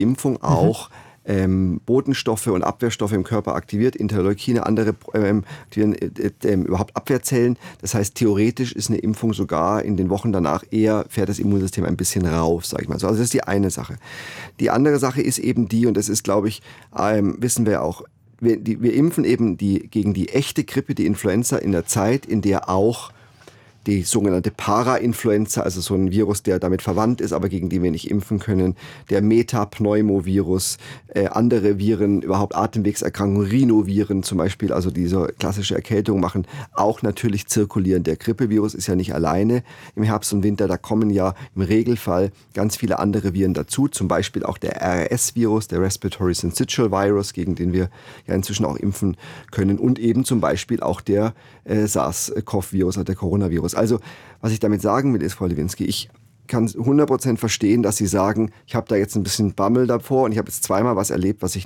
Impfung auch Botenstoffe und Abwehrstoffe im Körper aktiviert, Interleukine, andere überhaupt Abwehrzellen. Das heißt, theoretisch ist eine Impfung sogar in den Wochen danach eher, fährt das Immunsystem ein bisschen rauf, sage ich mal so. Also das ist die eine Sache. Die andere Sache ist eben die, und das ist, glaube ich, wissen wir auch, wir impfen eben gegen die echte Grippe, die Influenza, in der Zeit, in der auch die sogenannte Parainfluenza, also so ein Virus, der damit verwandt ist, aber gegen den wir nicht impfen können, der Metapneumovirus, andere Viren, überhaupt Atemwegserkrankungen, Rhinoviren zum Beispiel, also diese klassische Erkältung machen, auch natürlich zirkulieren. Der Grippevirus ist ja nicht alleine im Herbst und Winter, da kommen ja im Regelfall ganz viele andere Viren dazu, zum Beispiel auch der RS-Virus, der Respiratory Syncytial Virus, gegen den wir ja inzwischen auch impfen können, und eben zum Beispiel auch der SARS-CoV-Virus oder der Coronavirus. Also, was ich damit sagen will, ist, Frau Lewinsky, ich kann 100% verstehen, dass Sie sagen, ich habe da jetzt ein bisschen Bammel davor und ich habe jetzt zweimal was erlebt, was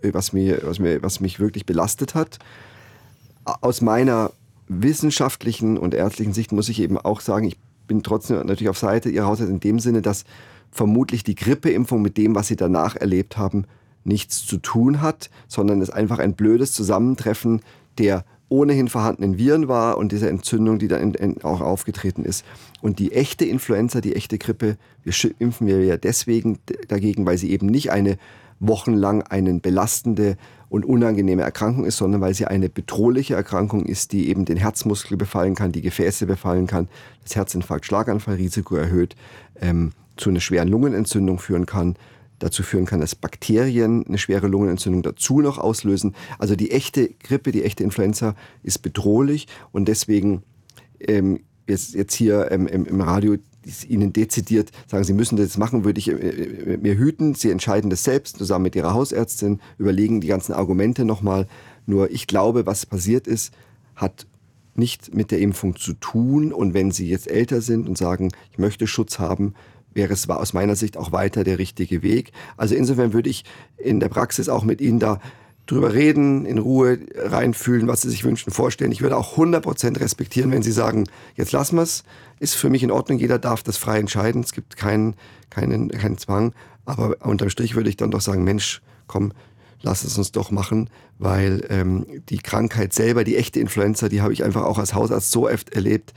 mich wirklich belastet hat. Aus meiner wissenschaftlichen und ärztlichen Sicht muss ich eben auch sagen, ich bin trotzdem natürlich auf Seite Ihrer Hausarzt in dem Sinne, dass vermutlich die Grippeimpfung mit dem, was Sie danach erlebt haben, nichts zu tun hat, sondern es einfach ein blödes Zusammentreffen der ohnehin vorhandenen Viren war und diese Entzündung, die dann auch aufgetreten ist. Und die echte Influenza, die echte Grippe, impfen wir ja deswegen dagegen, weil sie eben nicht wochenlang eine belastende und unangenehme Erkrankung ist, sondern weil sie eine bedrohliche Erkrankung ist, die eben den Herzmuskel befallen kann, die Gefäße befallen kann, das Herzinfarkt-Schlaganfallrisiko erhöht, zu einer schweren Lungenentzündung dazu führen kann, dass Bakterien eine schwere Lungenentzündung dazu noch auslösen. Also die echte Grippe, die echte Influenza ist bedrohlich und deswegen jetzt hier im Radio Ihnen dezidiert sagen, Sie müssen das machen, würde ich mir hüten. Sie entscheiden das selbst zusammen mit Ihrer Hausärztin, überlegen die ganzen Argumente nochmal. Nur ich glaube, was passiert ist, hat nicht mit der Impfung zu tun. Und wenn Sie jetzt älter sind und sagen, ich möchte Schutz haben, wäre es aus meiner Sicht auch weiter der richtige Weg. Also insofern würde ich in der Praxis auch mit Ihnen da drüber reden, in Ruhe reinfühlen, was Sie sich wünschen, vorstellen. Ich würde auch 100% respektieren, wenn Sie sagen, jetzt lassen wir es, ist für mich in Ordnung, jeder darf das frei entscheiden, es gibt keinen Zwang. Aber unterm Strich würde ich dann doch sagen, Mensch, komm, lass es uns doch machen, weil die Krankheit selber, die echte Influenza, die habe ich einfach auch als Hausarzt so oft erlebt,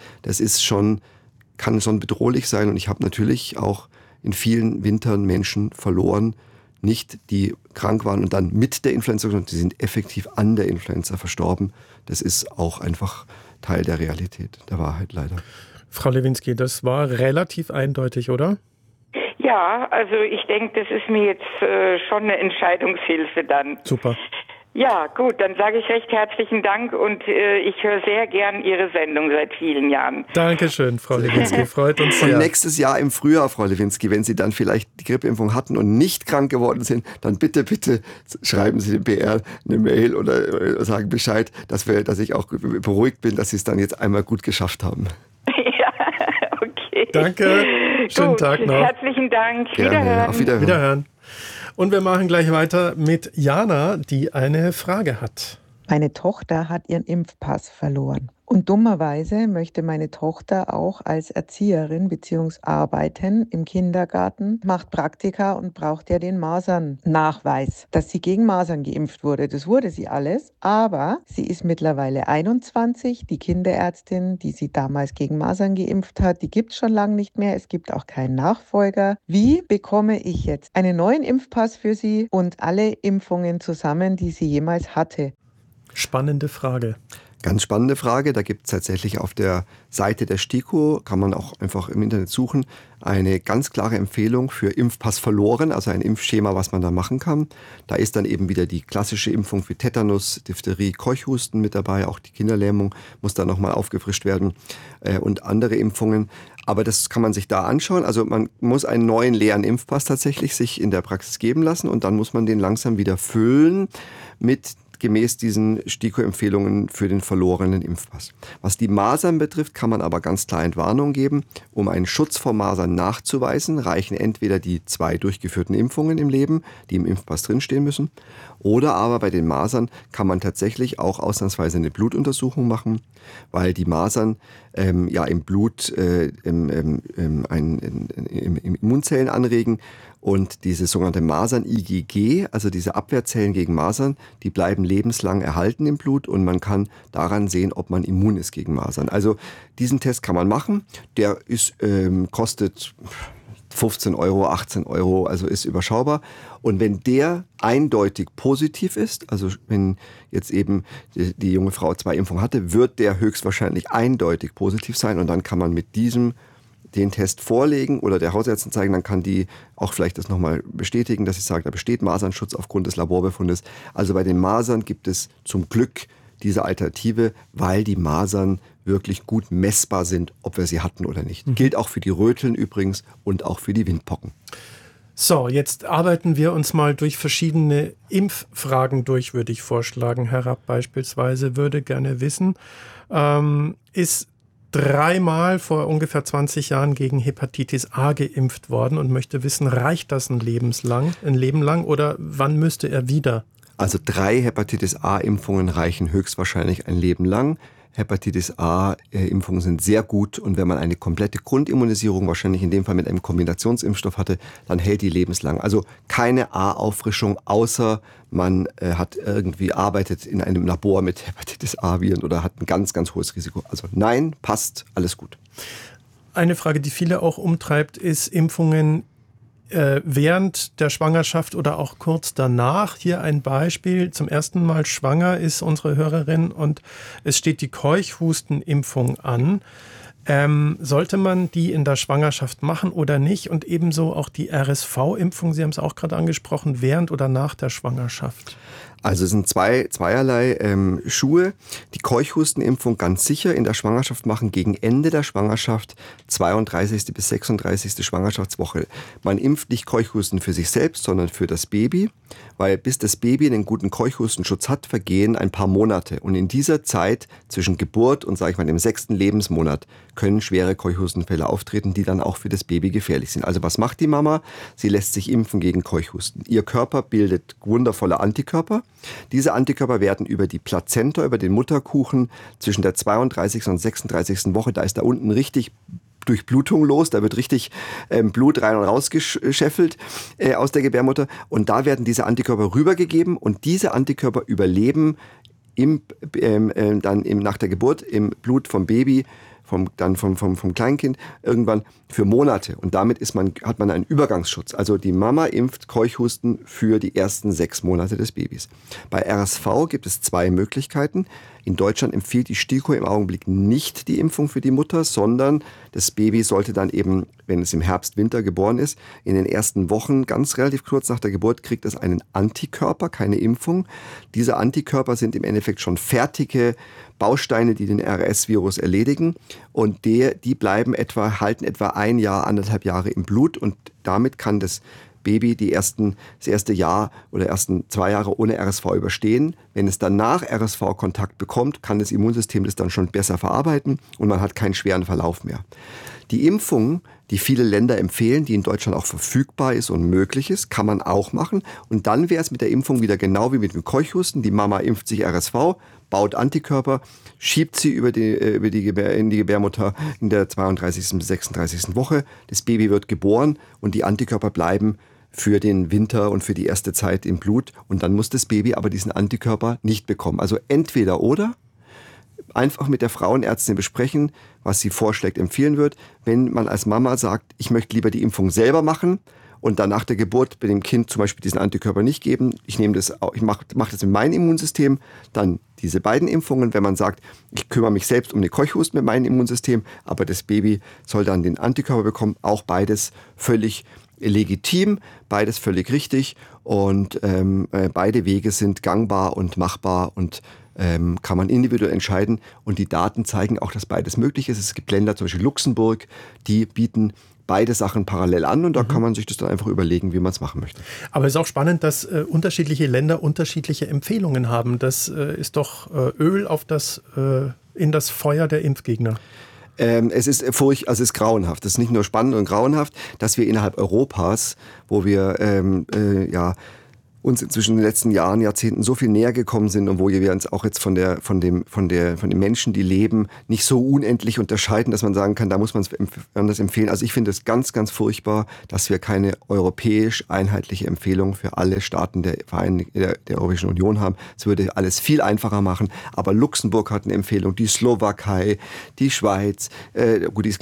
kann schon bedrohlich sein. Und ich habe natürlich auch in vielen Wintern Menschen verloren, nicht die krank waren und dann mit der Influenza, sondern die sind effektiv an der Influenza verstorben. Das ist auch einfach Teil der Realität, der Wahrheit leider. Frau Lewinsky, das war relativ eindeutig, oder? Ja, also ich denke, das ist mir jetzt schon eine Entscheidungshilfe dann. Super. Ja, gut, dann sage ich recht herzlichen Dank und ich höre sehr gern Ihre Sendung seit vielen Jahren. Dankeschön, Frau Lewinsky, freut uns sehr. Und nächstes Jahr im Frühjahr, Frau Lewinsky, wenn Sie dann vielleicht die Grippeimpfung hatten und nicht krank geworden sind, dann bitte schreiben Sie dem BR eine Mail oder sagen Bescheid, dass ich auch beruhigt bin, dass Sie es dann jetzt einmal gut geschafft haben. Ja, okay. Danke, schönen gut, Tag noch. Herzlichen Dank, Gerne. Wiederhören. Auf Wiederhören. Wiederhören. Und wir machen gleich weiter mit Jana, die eine Frage hat. Meine Tochter hat ihren Impfpass verloren. Und dummerweise möchte meine Tochter auch als Erzieherin bzw. arbeiten im Kindergarten, macht Praktika und braucht ja den Masernnachweis, dass sie gegen Masern geimpft wurde. Das wurde sie alles, aber sie ist mittlerweile 21. Die Kinderärztin, die sie damals gegen Masern geimpft hat, die gibt es schon lange nicht mehr. Es gibt auch keinen Nachfolger. Wie bekomme ich jetzt einen neuen Impfpass für sie und alle Impfungen zusammen, die sie jemals hatte? Spannende Frage. Ganz spannende Frage. Da gibt es tatsächlich auf der Seite der STIKO, kann man auch einfach im Internet suchen, eine ganz klare Empfehlung für Impfpass verloren, also ein Impfschema, was man da machen kann. Da ist dann eben wieder die klassische Impfung für Tetanus, Diphtherie, Keuchhusten mit dabei. Auch die Kinderlähmung muss dann nochmal aufgefrischt werden und andere Impfungen. Aber das kann man sich da anschauen. Also man muss einen neuen leeren Impfpass tatsächlich sich in der Praxis geben lassen und dann muss man den langsam wieder füllen mit gemäß diesen STIKO-Empfehlungen für den verlorenen Impfpass. Was die Masern betrifft, kann man aber ganz klar Entwarnung geben. Um einen Schutz vor Masern nachzuweisen, reichen entweder die 2 durchgeführten Impfungen im Leben, die im Impfpass drinstehen müssen, oder aber bei den Masern kann man tatsächlich auch ausnahmsweise eine Blutuntersuchung machen, weil die Masern im Blut Immunzellen anregen Und diese sogenannte Masern-IgG, also diese Abwehrzellen gegen Masern, die bleiben lebenslang erhalten im Blut und man kann daran sehen, ob man immun ist gegen Masern. Also diesen Test kann man machen. Der kostet 15 Euro, 18 Euro, also ist überschaubar. Und wenn der eindeutig positiv ist, also wenn jetzt eben die junge Frau 2 Impfungen hatte, wird der höchstwahrscheinlich eindeutig positiv sein und dann kann man mit diesem den Test vorlegen oder der Hausärztin zeigen, dann kann die auch vielleicht das nochmal bestätigen, dass sie sagt, da besteht Masernschutz aufgrund des Laborbefundes. Also bei den Masern gibt es zum Glück diese Alternative, weil die Masern wirklich gut messbar sind, ob wir sie hatten oder nicht. Gilt auch für die Röteln übrigens und auch für die Windpocken. So, jetzt arbeiten wir uns mal durch verschiedene Impffragen durch, würde ich vorschlagen. Herr Rapp beispielsweise würde gerne wissen, ist 3-mal vor ungefähr 20 Jahren gegen Hepatitis A geimpft worden und möchte wissen, reicht das ein Leben lang oder wann müsste er wieder? Also 3 Hepatitis A-Impfungen reichen höchstwahrscheinlich ein Leben lang. Hepatitis A-Impfungen sind sehr gut und wenn man eine komplette Grundimmunisierung, wahrscheinlich in dem Fall mit einem Kombinationsimpfstoff hatte, dann hält die lebenslang. Also keine A-Auffrischung, außer man arbeitet in einem Labor mit Hepatitis A-Viren oder hat ein ganz, ganz hohes Risiko. Also nein, passt, alles gut. Eine Frage, die viele auch umtreibt, ist Impfungen während der Schwangerschaft oder auch kurz danach. Hier ein Beispiel. Zum ersten Mal schwanger ist unsere Hörerin und es steht die Keuchhustenimpfung an. Sollte man die in der Schwangerschaft machen oder nicht? Und ebenso auch die RSV-Impfung, Sie haben es auch gerade angesprochen, während oder nach der Schwangerschaft? Also es sind zweierlei Schuhe. Die Keuchhustenimpfung ganz sicher in der Schwangerschaft machen, gegen Ende der Schwangerschaft, 32. bis 36. Schwangerschaftswoche. Man impft nicht Keuchhusten für sich selbst, sondern für das Baby, weil bis das Baby einen guten Keuchhustenschutz hat, vergehen ein paar Monate. Und in dieser Zeit zwischen Geburt und, sage ich mal, dem 6. Lebensmonat können schwere Keuchhustenfälle auftreten, die dann auch für das Baby gefährlich sind. Also was macht die Mama? Sie lässt sich impfen gegen Keuchhusten. Ihr Körper bildet wundervolle Antikörper. Diese Antikörper werden über die Plazenta, über den Mutterkuchen zwischen der 32. und 36. Woche, da ist da unten richtig Durchblutung los, da wird richtig Blut rein und raus gescheffelt aus der Gebärmutter und da werden diese Antikörper rübergegeben und diese Antikörper überleben nach der Geburt im Blut vom Baby, vom Kleinkind irgendwann für Monate. Und damit hat man einen Übergangsschutz. Also die Mama impft Keuchhusten für die ersten 6 Monate des Babys. Bei RSV gibt es 2 Möglichkeiten. In Deutschland empfiehlt die STIKO im Augenblick nicht die Impfung für die Mutter, sondern das Baby sollte dann eben, wenn es im Herbst, Winter geboren ist, in den ersten Wochen, ganz relativ kurz nach der Geburt, kriegt es einen Antikörper, keine Impfung. Diese Antikörper sind im Endeffekt schon fertige Bausteine, die den RS-Virus erledigen und die halten etwa 1 Jahr, 1,5 Jahre im Blut und damit kann das Baby das erste Jahr oder ersten 2 Jahre ohne RSV überstehen. Wenn es danach RSV-Kontakt bekommt, kann das Immunsystem das dann schon besser verarbeiten und man hat keinen schweren Verlauf mehr. Die Impfung, die viele Länder empfehlen, die in Deutschland auch verfügbar ist und möglich ist, kann man auch machen. Und dann wäre es mit der Impfung wieder genau wie mit dem Keuchhusten. Die Mama impft sich RSV, baut Antikörper, schiebt sie in die Gebärmutter in der 32. bis 36. Woche. Das Baby wird geboren und die Antikörper bleiben für den Winter und für die erste Zeit im Blut. Und dann muss das Baby aber diesen Antikörper nicht bekommen. Also entweder oder. Einfach mit der Frauenärztin besprechen, was sie vorschlägt, empfehlen wird. Wenn man als Mama sagt, ich möchte lieber die Impfung selber machen und dann nach der Geburt bei dem Kind zum Beispiel diesen Antikörper nicht geben, ich mache das mit meinem Immunsystem, dann diese beiden Impfungen. Wenn man sagt, ich kümmere mich selbst um den Keuchhusten mit meinem Immunsystem, aber das Baby soll dann den Antikörper bekommen, auch beides völlig legitim, beides völlig richtig und beide Wege sind gangbar und machbar und kann man individuell entscheiden und die Daten zeigen auch, dass beides möglich ist. Es gibt Länder, zum Beispiel Luxemburg, die bieten beide Sachen parallel an und da kann man sich das dann einfach überlegen, wie man es machen möchte. Aber es ist auch spannend, dass unterschiedliche Länder unterschiedliche Empfehlungen haben. Das ist doch Öl in das Feuer der Impfgegner. Es ist es ist grauenhaft. Es ist nicht nur spannend und grauenhaft, dass wir innerhalb Europas, wo wir uns inzwischen in den letzten Jahren, Jahrzehnten so viel näher gekommen sind und wo wir uns auch jetzt von den Menschen, die leben, nicht so unendlich unterscheiden, dass man sagen kann, da muss man es anders empfehlen. Also ich finde es ganz, ganz furchtbar, dass wir keine europäisch einheitliche Empfehlung für alle Staaten der Europäischen Union haben. Es würde alles viel einfacher machen, aber Luxemburg hat eine Empfehlung, die Slowakei, die Schweiz, gut, die ist